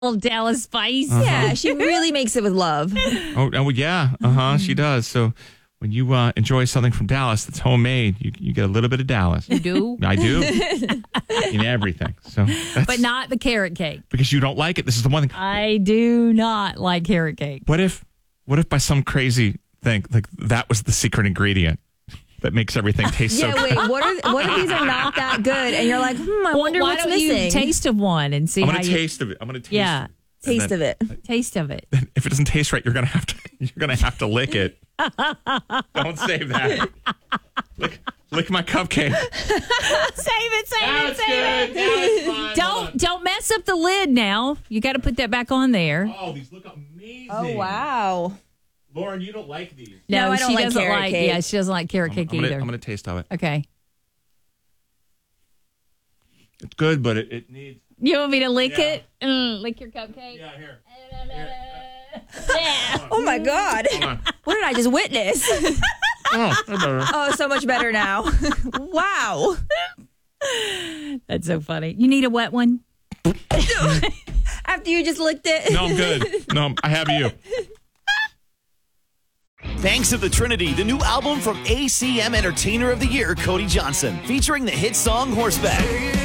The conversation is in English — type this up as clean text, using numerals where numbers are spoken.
Dallas Spice. Yeah, she really makes it with love. Oh yeah. She does. So when you enjoy something from Dallas that's homemade, you get a little bit of Dallas. You do? I do. In everything. So But not the carrot cake. because you don't like it. This is the one thing. I do not like carrot cake. What if by some crazy thing, like that was the secret ingredient that makes everything taste so Yeah, good? wait, what if these are not that good? And you're like, I wonder Why what's don't missing. you taste of one and see I'm how gonna you taste of it. I'm gonna taste Yeah. it. And Taste then- of it. taste of it. If it doesn't taste right, you're gonna have to lick it. Don't save that. Lick my cupcake. Save it. That's good. Now it's fine. Don't mess up the lid now. You got to put that back on there. Oh, these look amazing. Oh, wow. Lauren, you don't like these. No, I don't she like doesn't carrot cake. Yeah, she doesn't like carrot cake either. I'm gonna taste of it. Okay. It's good, but it needs. You want me to lick Yeah. it? Lick your cupcake? Yeah, here. Yeah. Oh, my God. Hold on. What did I just witness? Oh, that's better. Oh, so much better now. Wow. That's so funny. You need a wet one? After you just licked it. No, I'm good. No, I have you. Banks of the Trinity, the new album from ACM Entertainer of the Year, Cody Johnson, featuring the hit song Horseback.